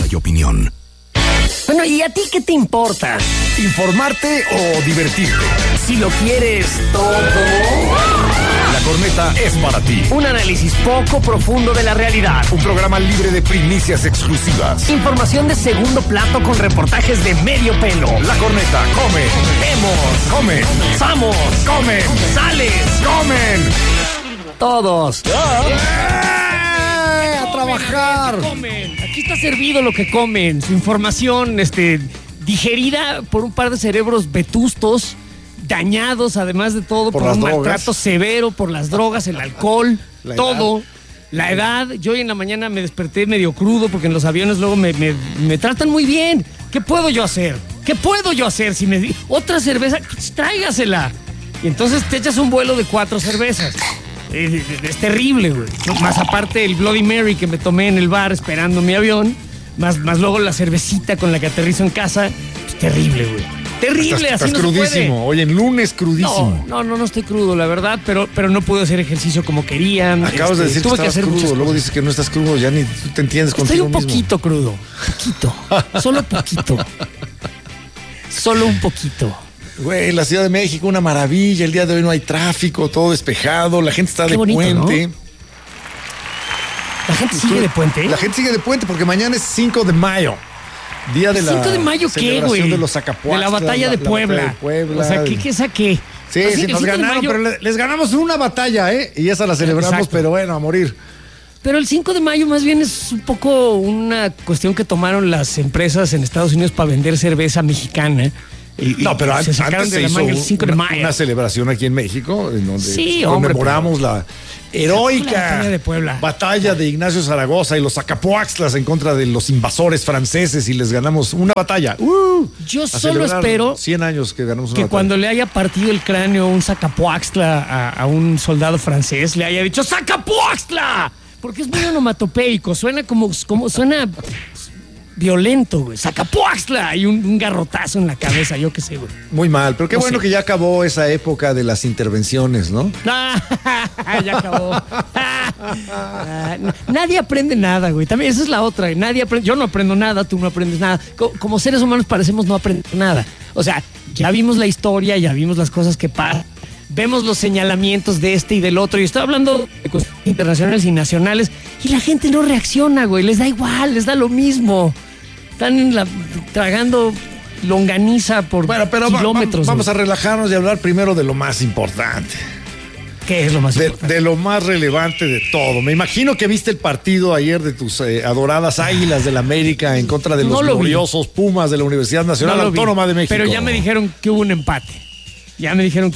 hay opinión. Bueno, ¿y a ti qué te importa? ¿Informarte o divertirte? Si lo quieres todo. La Corneta es para ti. Un análisis poco profundo de la realidad. Un programa libre de primicias exclusivas. Información de segundo plato con reportajes de medio pelo. La Corneta come. Vemos. Come. Vamos. Comen. Sales. Comen. Todos. A trabajar. Comen. Aquí está servido lo que comen. Su información, digerida por un par de cerebros vetustos, dañados, además de todo, por un maltrato severo, por las drogas, el alcohol, todo. La edad. Yo hoy en la mañana me desperté medio crudo porque en los aviones luego me tratan muy bien. ¿Qué puedo yo hacer? ¿Qué puedo yo hacer? Si me di otra cerveza, pues, tráigasela. Y entonces te echas un vuelo de 4 cervezas. Es terrible, güey. Más aparte el Bloody Mary que me tomé en el bar esperando mi avión, más luego la cervecita con la que aterrizo en casa. Pues terrible, güey. Terrible, estás así no crudísimo. se puede. Oye, en lunes crudísimo. No estoy crudo, la verdad, pero no pude hacer ejercicio como querían. Acabas de decir que estabas crudo, luego dices que no estás crudo, ya ni tú te entiendes contigo mismo. Estoy un poquito crudo, solo poquito. Solo un poquito. Güey, la Ciudad de México, una maravilla. El día de hoy no hay tráfico, todo despejado, la gente está de bonito, puente. ¿no? ¿La gente sigue de puente? La gente sigue de puente porque mañana es 5 de mayo. Día de la 5 de mayo, ¿qué, güey? De los Zacapuaxtla, de la batalla de Puebla. Puebla. O sea, ¿qué saqué? Sí, sí, nos ganaron, pero les ganamos una batalla, ¿eh? Y esa la celebramos, exacto. Pero bueno, a morir. Pero el 5 de mayo más bien es un poco una cuestión que tomaron las empresas en Estados Unidos para vender cerveza mexicana. Pero se sacaron antes de la manga el 5 de mayo. Una celebración aquí en México, en donde sí, conmemoramos la heroica batalla de Ignacio Zaragoza y los Zacapuaxtlas en contra de los invasores franceses y les ganamos una batalla. Yo solo espero 100 años que ganamos una que batalla. cuando le haya partido el cráneo un Zacapuaxtla a un soldado francés, le haya dicho ¡Zacapuaxtla! Porque es muy onomatopeico, suena como suena violento, güey. Zacapuaxtla y un garrotazo en la cabeza, yo qué sé, güey. Muy mal, pero qué No bueno sé. que ya acabó esa época de las intervenciones, ¿no? Ya acabó. Nadie aprende nada, güey. También esa es la otra. Nadie aprende. Yo no aprendo nada, tú no aprendes nada. Como seres humanos parecemos no aprender nada. O sea, ya vimos la historia, ya vimos las cosas que pasan. Vemos los señalamientos de este y del otro. Y estoy hablando de cuestiones internacionales y nacionales. Y la gente no reacciona, güey. Les da igual, les da lo mismo. Están tragando longaniza por kilómetros. Vamos a relajarnos y hablar primero de lo más importante. ¿Qué es lo más importante? De lo más relevante de todo. Me imagino que viste el partido ayer de tus adoradas Águilas del América en contra de los gloriosos Pumas de la Universidad Nacional Autónoma de México. Pero ya me dijeron que hubo un empate. Ya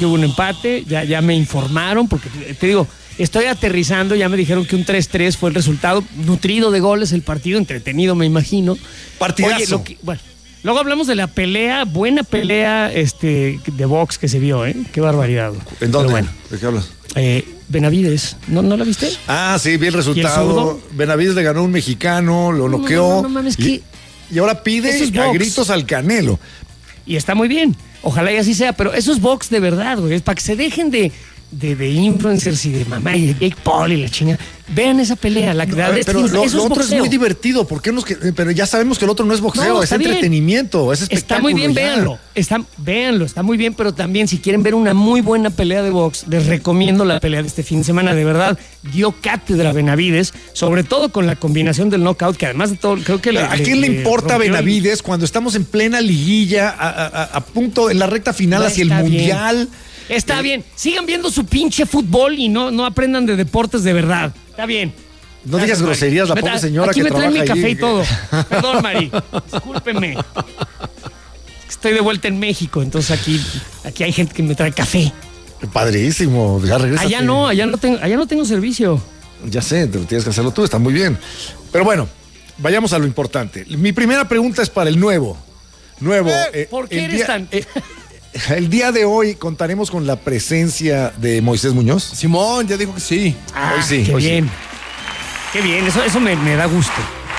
me informaron, porque te digo, estoy aterrizando, ya me dijeron que un 3-3 fue el resultado, nutrido de goles el partido, entretenido me imagino. Partidazo. Oye, luego hablamos de la pelea, buena pelea de box que se vio, ¿eh? Qué barbaridad. ¿En dónde? Bueno, ¿De qué hablas? Benavides, ¿no la viste? Ah, sí, vi el resultado. Benavides le ganó a un mexicano, lo noqueó. No mames, y ahora pide a gritos al Canelo. Y está muy bien. Ojalá y así sea, pero eso es box de verdad, güey. Es para que se dejen de influencers y de mamá y de Jake Paul y la chingada. Vean esa pelea, la verdad. Pero lo otro es muy divertido. ¿Por qué pero ya sabemos que el otro no es boxeo, es entretenimiento, es espectáculo. Está muy bien, véanlo. Véanlo, está muy bien, pero también si quieren ver una muy buena pelea de box, les recomiendo la pelea de este fin de semana. De verdad, dio cátedra Benavides, sobre todo con la combinación del knockout, que además de todo, creo que ¿A quién le importa Benavides cuando estamos en plena liguilla, a punto, en la recta final hacia el Mundial? Está bien, sigan viendo su pinche fútbol y no aprendan de deportes de verdad. Está bien. No digas groserías, la pobre señora aquí que me trabaja traen mi café ahí. y todo. Perdón, Mari. Discúlpenme. Estoy de vuelta en México, entonces aquí hay gente que me trae café. Padrísimo, ya regresa. Allá no tengo servicio. Ya sé, pero tienes que hacerlo tú, está muy bien. Pero bueno, vayamos a lo importante. Mi primera pregunta es para el nuevo. ¿Por qué eres tan...? El día de hoy contaremos con la presencia de Moisés Muñoz. Simón, ya dijo que sí. Hoy sí. Qué hoy bien. Sí. Qué bien, eso me da gusto.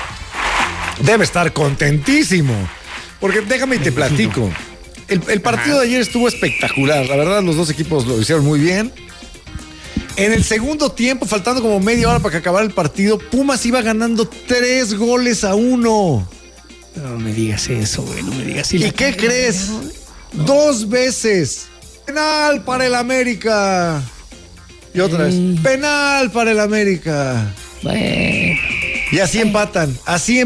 Debe estar contentísimo. Porque déjame y te platico. El partido de ayer estuvo espectacular. La verdad, los dos equipos lo hicieron muy bien. En el segundo tiempo, faltando como media hora para que acabara el partido, Pumas iba ganando 3-1. No me digas eso, güey, no me digas. ¿Y qué crees? No. 2 veces. Penal para el América. Y otra vez. Penal para el América. Bueno. Y así empatan.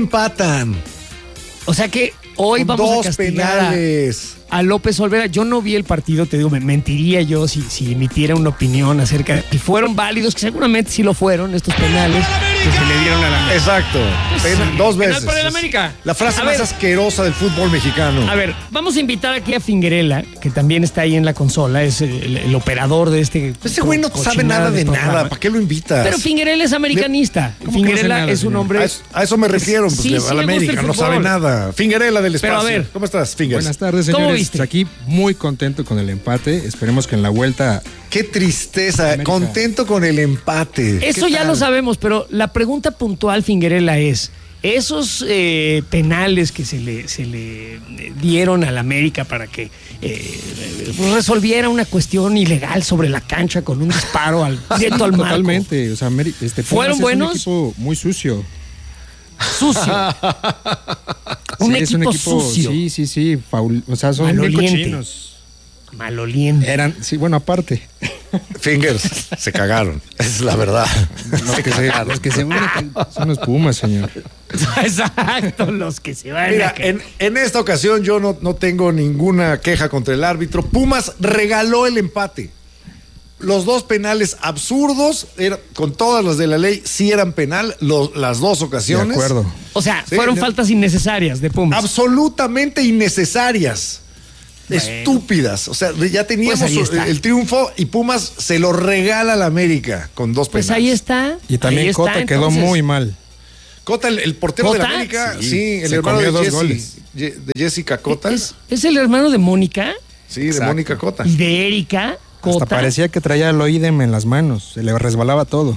O sea que hoy con vamos 2 a castigar penales. A López Olvera. Yo no vi el partido, te digo, me mentiría yo si emitiera una opinión acerca de si fueron válidos, que seguramente sí lo fueron, estos penales que se le dieron a la América. Exacto. 2 veces. Penal para el América. La frase más asquerosa del fútbol mexicano. A ver, vamos a invitar aquí a Fingerella, que también está ahí en la consola, es el operador de este. Ese güey no sabe nada de nada, ¿para qué lo invitas? Pero Fingerella es americanista. Fingerella es un hombre. A eso me refiero, pues, sí, a la América, no sabe nada. Fingerella del espacio. Pero a ver, ¿cómo estás, Fingers? Buenas tardes, señores. ¿Cómo viste? Aquí muy contento con el empate. Esperemos que en la vuelta. Qué tristeza, América. Contento con el empate. Eso ya lo sabemos, pero la pregunta puntual, Fingerella, es: esos penales que se le dieron al América para que resolviera una cuestión ilegal sobre la cancha con un disparo directo al marco. Totalmente. O sea, ¿Fueron buenos? Es un equipo muy sucio. Sucio. Un equipo sucio. Sí. O sea, son bien cochinos. Maloliente. Sí, bueno, aparte. Fingers, se cagaron. Esa es la verdad. Los que se unen son los Pumas, señor. Exacto, los que se van. Mira, en esta ocasión yo no tengo ninguna queja contra el árbitro. Pumas regaló el empate. Los 2 penales absurdos, con todas las de la ley, sí eran penal, las 2 ocasiones. De acuerdo. O sea, fueron faltas innecesarias de Pumas. Absolutamente innecesarias. Bueno. Estúpidas. O sea, ya teníamos el triunfo y Pumas se lo regala a la América con 2 penales. Pues ahí está. Y también Cota quedó muy mal. Cota, el portero de la América, sí, el hermano de 2 goles. De Jessica Cota. ¿Es el hermano de Mónica? Sí, de Mónica Cota. Y de Erika Cota. Hasta parecía que traía el oídem en las manos, se le resbalaba todo.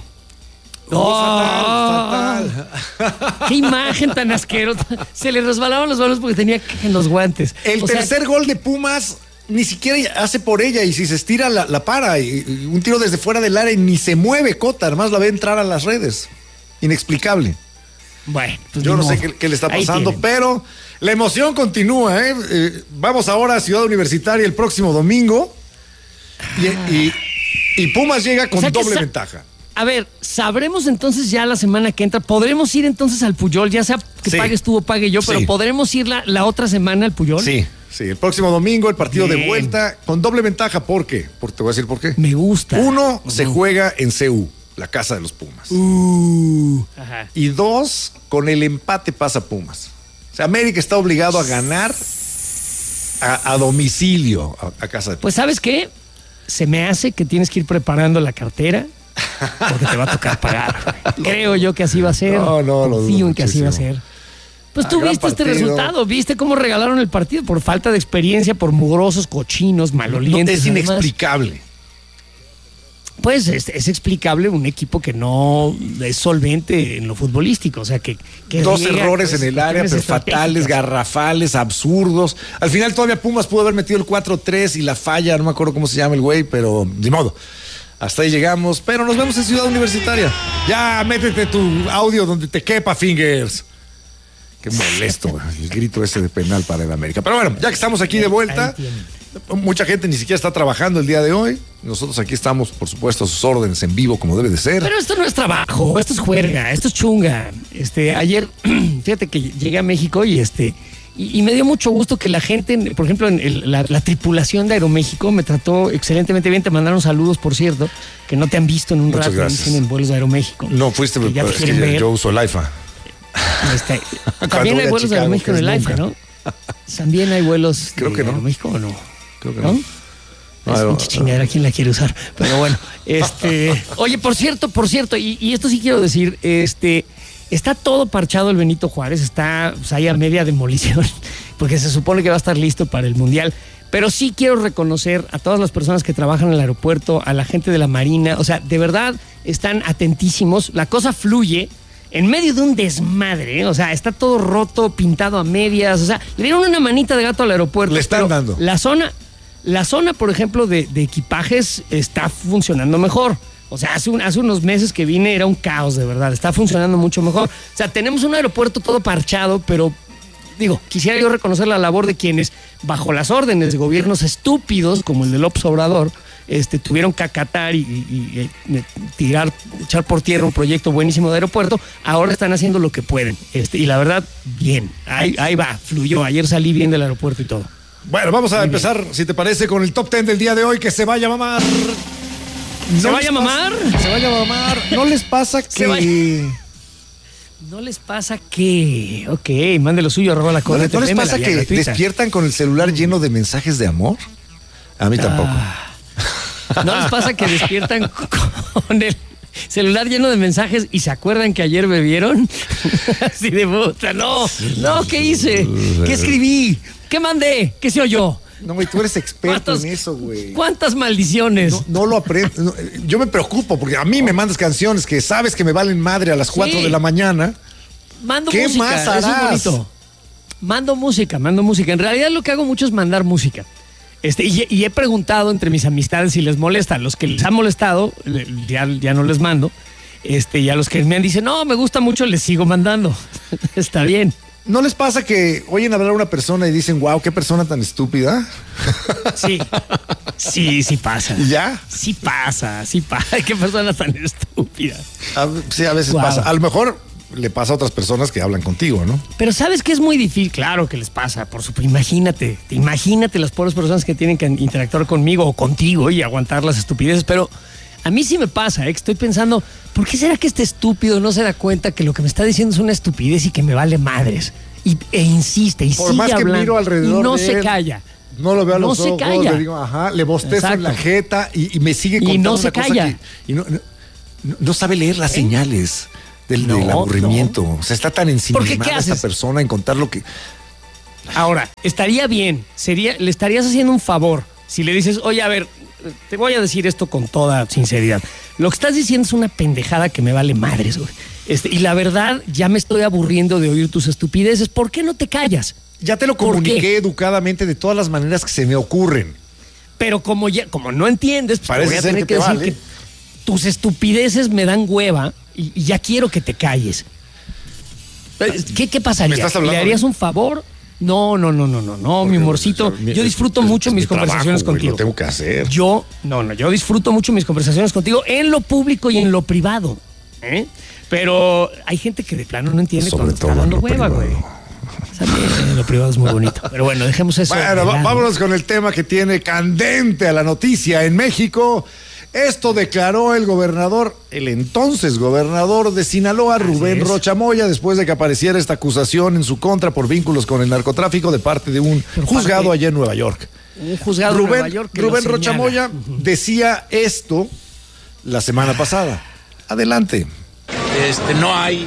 Fatal. Qué imagen tan asquerosa. Se le resbalaban los manos porque tenía en los guantes. El tercer gol de Pumas ni siquiera hace por ella y si se estira la para. Y un tiro desde fuera del área y ni se mueve Cota, además la ve entrar a las redes. Inexplicable. Bueno, pues yo no sé qué le está pasando, pero la emoción continúa. Vamos ahora a Ciudad Universitaria el próximo domingo y Pumas llega con doble ventaja. A ver, sabremos entonces ya la semana que entra. ¿Podremos ir entonces al Puyol? Ya sea que pagues tú o pague yo, pero ¿podremos ir la otra semana al Puyol? Sí, el próximo domingo el partido de vuelta con doble ventaja. ¿Por qué? Te voy a decir por qué. Me gusta. 1, se juega en CU, la casa de los Pumas. Ajá. Y 2, con el empate pasa Pumas. O sea, América está obligado a ganar a domicilio a casa de Pumas. Pues, ¿sabes qué? Se me hace que tienes que ir preparando la cartera porque te va a tocar pagar. Creo yo que así va a ser. Confío en que así va a ser. Pues tú viste este resultado, viste cómo regalaron el partido por falta de experiencia, por mugrosos, cochinos, malolientes. Es inexplicable. Pues es explicable un equipo que no es solvente en lo futbolístico, o sea que 2 errores en el área, pero fatales, garrafales, absurdos. Al final todavía Pumas pudo haber metido el 4-3 y la falla, no me acuerdo cómo se llama el güey, pero de modo. Hasta ahí llegamos, pero nos vemos en Ciudad Universitaria. Ya, métete tu audio donde te quepa, Fingers. Qué molesto el grito ese de penal para el América. Pero bueno, ya que estamos aquí de vuelta, mucha gente ni siquiera está trabajando el día de hoy. Nosotros aquí estamos, por supuesto, a sus órdenes en vivo, como debe de ser. Pero esto no es trabajo, esto es juerga, esto es chunga. Ayer, fíjate que llegué a México y me dio mucho gusto que la gente, por ejemplo, la tripulación de Aeroméxico me trató excelentemente bien. Te mandaron saludos, por cierto, que no te han visto en un Muchas rato, gracias. dicen en vuelos de Aeroméxico. No fuiste, ya es que yo uso el AIFA. También hay vuelos de Aeroméxico en el AIFA, ¿no? También hay vuelos Creo que no. de Aeroméxico, ¿o no? Creo que no. Es un chingadera, ¿quién la quiere usar? Pero bueno, oye, por cierto, y esto sí quiero decir, está todo parchado el Benito Juárez, está ahí a media demolición, porque se supone que va a estar listo para el Mundial. Pero sí quiero reconocer a todas las personas que trabajan en el aeropuerto, a la gente de la Marina, o sea, de verdad están atentísimos, la cosa fluye en medio de un desmadre, o sea, está todo roto, pintado a medias, o sea, le dieron una manita de gato al aeropuerto. Le están dando. La zona, por ejemplo, de equipajes está funcionando mejor. O sea, hace unos meses que vine era un caos, de verdad. Está funcionando mucho mejor. O sea, tenemos un aeropuerto todo parchado, pero quisiera yo reconocer la labor de quienes, bajo las órdenes de gobiernos estúpidos, como el de López Obrador, tuvieron que acatar y echar por tierra un proyecto buenísimo de aeropuerto, ahora están haciendo lo que pueden. Y la verdad, bien, ahí va, fluyó. Ayer salí bien del aeropuerto y todo. Bueno, vamos a empezar, si te parece, con el top 10 del día de hoy, que se vaya a mamar. ¿Se vaya a mamar? Se vaya a mamar. ¿No les pasa que...? ¿No les pasa que...? Ok, mande lo suyo, arroba la corriente. ¿No les pasa que despiertan con el celular lleno de mensajes de amor? A mí tampoco. ¿No les pasa que despiertan con el celular lleno de mensajes y se acuerdan que ayer bebieron? Así de puta, no, ¿qué hice? ¿Qué escribí? ¿Qué mandé? ¿Qué se oyó? No, güey, tú eres experto en eso, güey. ¿Cuántas maldiciones? No lo aprendes. No, yo me preocupo porque a mí me mandas canciones que sabes que me valen madre a las 4 de la mañana. Mando ¿Qué música, más harás? eso es bonito. Mando música. En realidad lo que hago mucho es mandar música. Y he preguntado entre mis amistades si les molesta. Los que les ha molestado, ya no les mando. Y a los que me han dicho, no, me gusta mucho, les sigo mandando. Está bien. ¿No les pasa que oyen hablar a una persona y dicen, wow, qué persona tan estúpida? Sí pasa. ¿Ya? Sí pasa. Qué persona tan estúpida. Sí, a veces pasa. A lo mejor le pasa a otras personas que hablan contigo, ¿no? Pero ¿sabes qué es muy difícil? Claro que les pasa, por supuesto. Imagínate las pobres personas que tienen que interactuar conmigo o contigo y aguantar las estupideces, pero a mí sí me pasa, que estoy pensando, ¿por qué será que este estúpido no se da cuenta que lo que me está diciendo es una estupidez y que me vale madres? E insiste y por sigue más que hablando miro alrededor y no de se él, calla. No lo veo a los no ojos, se calla. le digo, le bostezo en la jeta y me sigue contando y no una se cosa calla. que no sabe leer las señales del aburrimiento. O sea, está tan ensimismada esta persona en contar lo que... Ahora, estaría bien, le estarías haciendo un favor si le dices, oye, a ver, te voy a decir esto con toda sinceridad. Lo que estás diciendo es una pendejada que me vale madres, güey. Y la verdad, ya me estoy aburriendo de oír tus estupideces. ¿Por qué no te callas? Ya te lo comuniqué educadamente de todas las maneras que se me ocurren. Pero como no entiendes, pues voy a tener que decir que tus estupideces me dan hueva y ya quiero que te calles. ¿Qué pasaría? ¿Le harías un favor? No, mi amorcito. Yo disfruto mucho mis conversaciones contigo. Lo tengo que hacer. Yo disfruto mucho mis conversaciones contigo en lo público y en lo privado. Pero hay gente que de plano no entiende cuando está dando hueva, güey. En lo privado es muy bonito. Pero bueno, dejemos eso. Bueno, vámonos con el tema que tiene candente a la noticia en México. Esto declaró el entonces gobernador de Sinaloa, Rubén Rocha Moya, después de que apareciera esta acusación en su contra por vínculos con el narcotráfico de parte de un juzgado allá en Nueva York. Un juzgado en Nueva York que Rubén Rocha Moya decía esto la semana pasada. Adelante. No hay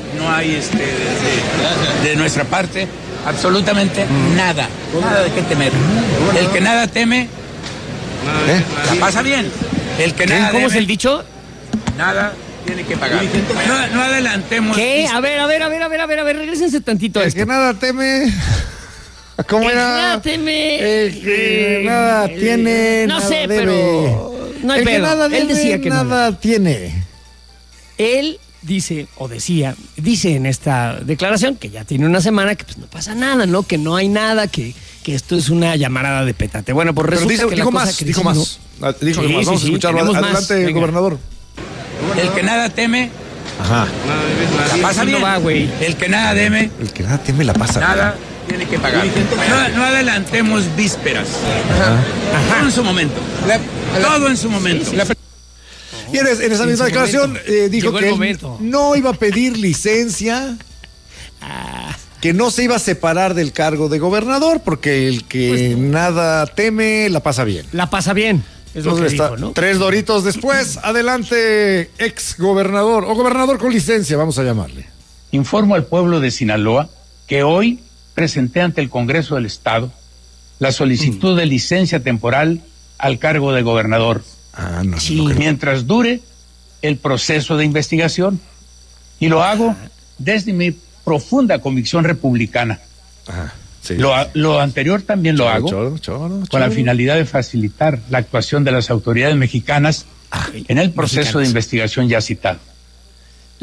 de nuestra parte absolutamente nada de qué temer. El que nada teme, la pasa bien. El que nada ¿Cómo debe, es el dicho? Nada tiene que pagar. No adelantemos. ¿Qué? A ver, regrésense tantito a El esto. que nada teme. ¿Cómo era? Nada teme. El que nada tiene. No nada sé, debe. pero no hay el que pedo. nada debe, Él decía que nada tiene. Él dice en esta declaración que ya tiene una semana que pues no pasa nada, ¿no? Que no hay nada, que esto es una llamarada de petate. Bueno, pues resulta que dijo más. Vamos a escucharlo. Adelante, gobernador. El que nada teme, la pasa bien. No va, güey. El que nada teme, la pasa nada tiene que pagar. No adelantemos vísperas. Todo en su momento. Todo en su momento. Y en esa misma declaración dijo que él no iba a pedir licencia, que no se iba a separar del cargo de gobernador, porque el que nada teme la pasa bien. La pasa bien, es lo que dijo, ¿no? 3 doritos después, adelante, ex gobernador o gobernador con licencia, vamos a llamarle. Informo al pueblo de Sinaloa que hoy presenté ante el Congreso del Estado la solicitud de licencia temporal al cargo de gobernador. Mientras dure el proceso de investigación. Y lo hago desde mi profunda convicción republicana. Lo anterior también lo hago con la finalidad de facilitar la actuación de las autoridades mexicanas en el proceso de investigación ya citado.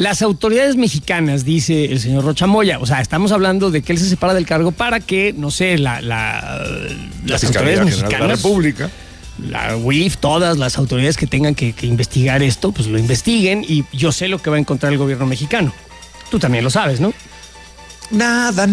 Las autoridades mexicanas, dice el señor Rocha Moya, o sea, estamos hablando de que él se separa del cargo para que, no sé, las autoridades mexicanas, de la República, la UIF, todas las autoridades que tengan que investigar esto, pues lo investiguen, y yo sé lo que va a encontrar el gobierno mexicano. Tú también lo sabes, ¿no? Nada.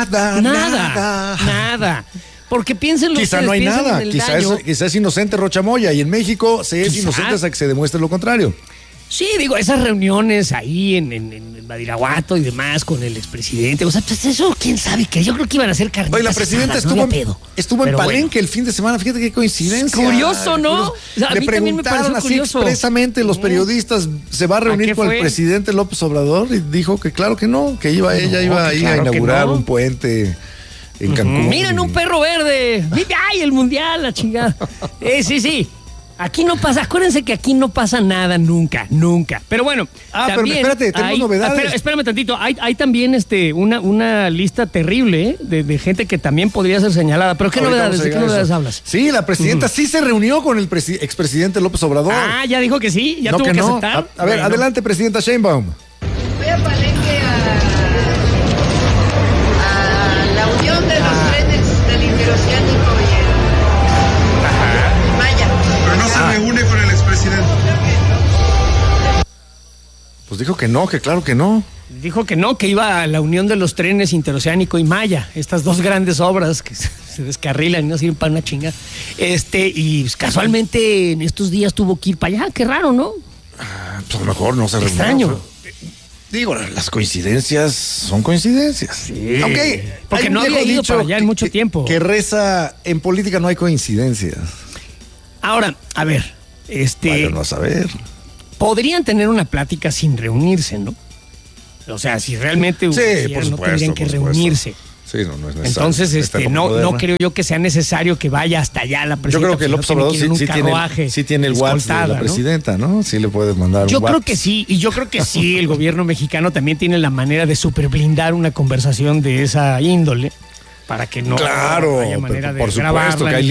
Porque piensen los Quizá no hay nada, quizá es inocente Rocha Moya, y en México se es inocente hasta que se demuestre lo contrario. Sí, digo, esas reuniones ahí en Badiraguato y demás con el expresidente, o sea, pues eso, quién sabe, que yo creo que iban a ser carnitas. Oye, la presidenta estuvo en Palenque el fin de semana, fíjate qué coincidencia. Curioso, ¿no? O sea, le preguntaron así expresamente los periodistas, ¿se va a reunir con el presidente López Obrador? Y dijo que claro que no, que ella iba a inaugurar un puente en Cancún. Miren, un perro verde. ¡Ay, el mundial, la chingada! Sí. Aquí no pasa, acuérdense que aquí no pasa nada nunca. Pero bueno, también pero espérate, tenemos novedades. Espérame tantito, hay también una lista terrible de gente que también podría ser señalada. Pero ¿qué novedades? ¿De qué novedades hablas? Sí, la presidenta sí se reunió con el expresidente López Obrador. Ah, ya dijo que sí, ya tuvo que aceptar. A ver, adelante, presidenta Sheinbaum. Voy a Palenque a la unión de los trenes del interoceánico y el Maya. Pero no se reúne con el expresidente. Pues dijo que no, que claro que no. Dijo que no, que iba a la unión de los trenes interoceánico y Maya, estas dos grandes obras que se descarrilan y no sirven para una chinga. Y casualmente en estos días tuvo que ir para allá, qué raro, ¿no? Pues a lo mejor no se reunió. Extraño. Digo, las coincidencias son coincidencias. Sí. Porque no había ido para allá en mucho tiempo. Que reza, en política no hay coincidencias. Ahora, a ver, Váyanos a saber. podrían tener una plática sin reunirse, ¿no? O sea, si realmente Sí, por no tendrían que reunirse. Sí, no es necesario. Entonces, no creo yo que sea necesario que vaya hasta allá la presidenta. Yo creo que López Obrador sí tiene el WhatsApp de la presidenta, ¿no? Sí le puede mandar un WhatsApp. Yo creo que sí, y yo creo que sí, el gobierno mexicano también tiene la manera de superblindar una conversación de esa índole para que no haya manera de por supuesto grabarla. que hay